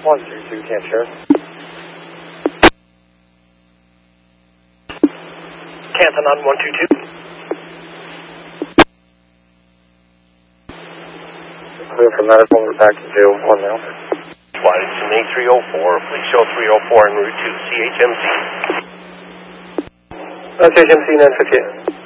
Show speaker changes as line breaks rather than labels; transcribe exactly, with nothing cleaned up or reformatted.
one three two, can't share.
Canton on one two two.
Clear for medical, we're back to jail one now.
Spotted Sydney three oh four, please show three oh four en route to C H M C.
Uh, C H M C nine fifty-eight.